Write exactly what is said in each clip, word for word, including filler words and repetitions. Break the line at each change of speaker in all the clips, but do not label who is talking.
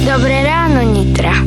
Dobré ráno, Nitra.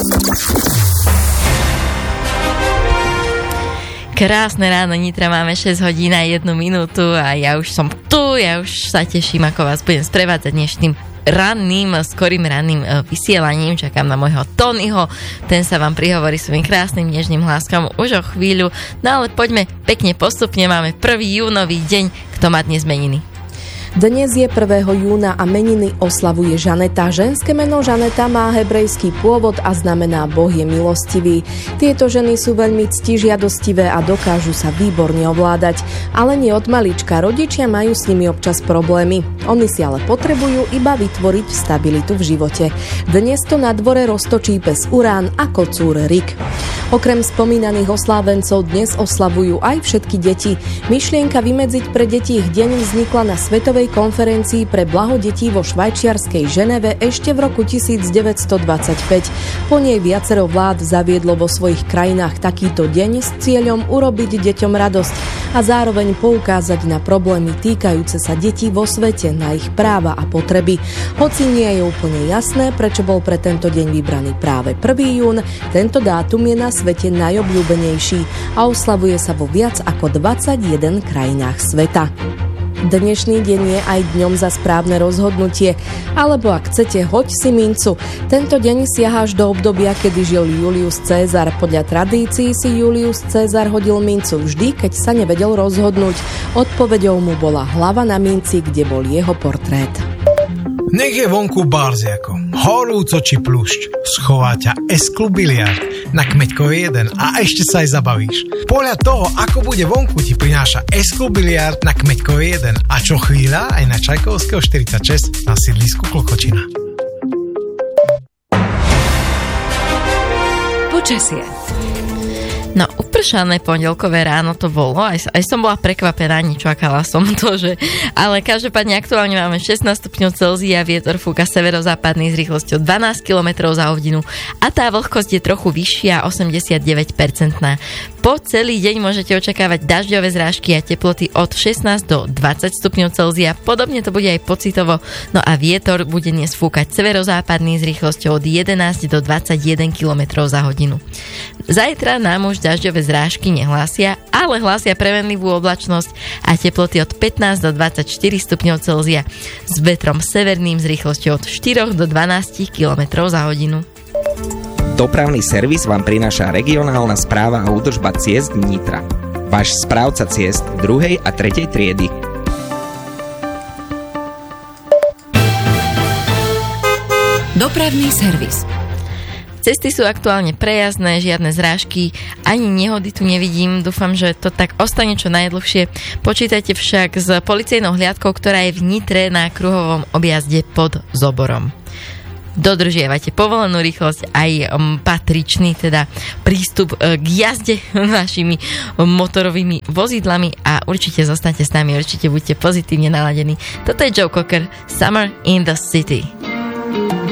Krásne ráno, Nitra, máme šesť hodín a jednu minútu a ja už som tu, ja už sa teším, ako vás budem sprevádzať dnešným ranným, skorým ranným vysielaním. Čakám na môjho Tonyho, ten sa vám prihovorí svojím krásnym nežným hláskom už o chvíľu. No ale poďme pekne postupne, máme prvý júnový deň, kto má dnes meniny.
Dnes je prvého júna a meniny oslavuje Žaneta. Ženské meno Žaneta má hebrejský pôvod a znamená Boh je milostivý. Tieto ženy sú veľmi ctižiadostivé a dokážu sa výborne ovládať, ale nie od malička. Rodičia majú s nimi občas problémy. Oni si ale potrebujú iba vytvoriť stabilitu v živote. Dnes to na dvore roztočí pes Urán a kocúr Rik. Okrem spomínaných oslávencov dnes oslavujú aj všetky deti. Myšlienka vymedziť pre deti ich deň vznikla na Svetovej konferencii pre blaho detí vo švajčiarskej Ženeve ešte v roku devätnásťstodvadsaťpäť. Po nej viacero vlád zaviedlo vo svojich krajinách takýto deň s cieľom urobiť deťom radosť a zároveň poukázať na problémy týkajúce sa detí vo svete, na ich práva a potreby. Hoci nie je úplne jasné, prečo bol pre tento deň vybraný práve prvý jún, tento dátum je na svete najobľúbenejší a oslavuje sa vo viac ako dvadsaťjeden krajinách sveta. Dnešný deň je aj dňom za správne rozhodnutie, alebo ak chcete, hoď si mincu. Tento deň siaha až do obdobia, kedy žil Julius Cézar. Podľa tradícií si Julius Cézar hodil mincu vždy, keď sa nevedel rozhodnúť. Odpoveďou mu bola hlava na minci, kde bol jeho portrét.
Nech je vonku barziako, horúco či pľúšť, schová ťa S-klub biliard na Kmeďkovej jeden a ešte sa aj zabavíš. Podľa toho, ako bude vonku, ti prináša S-klub biliard na Kmeďkovej jeden a čo chvíľa aj na Čajkovského štyridsaťšesť na sídlisku Klokočina.
Počasie.
No, upršané pondelkové ráno to bolo, aj, aj som bola prekvapená, nečakala som to, že... Ale každopádne aktuálne máme šestnásť stupňov Celzia, vietor fúka severozápadný s rýchlosťou dvanásť kilometrov za hodinu a tá vlhkosť je trochu vyššia, osemdesiatdeväť percent. Po celý deň môžete očakávať dažďové zrážky a teploty od šestnásť do dvadsať stupňov Celzia, podobne to bude aj pocitovo, no a vietor bude dnes fúkať severozápadný s rýchlosťou od jedenásť do dvadsaťjeden kilometrov za hodinu. Zajtra nám už dažďové zrážky nehlásia, ale hlásia premenlivú oblačnosť a teploty od pätnásť do dvadsaťštyri stupňov Celzia s vetrom severným s rýchlosťou od štyri do dvanásť kilometrov za hodinu.
Dopravný servis vám prináša regionálna správa a údržba ciest Nitra. Váš správca ciest druhej a tretej triedy.
Dopravný servis.
Cesty sú aktuálne prejazdné, žiadne zrážky, ani nehody tu nevidím. Dúfam, že to tak ostane čo najdlhšie. Počítajte však s policajnou hliadkou, ktorá je v Nitre na kruhovom objazde pod Zoborom. Dodržiavajte povolenú rýchlosť aj um, patričný teda prístup uh, k jazde našimi um, motorovými vozidlami a určite zostaňte s nami, určite buďte pozitívne naladení. Toto je Joe Cocker, Summer in the City.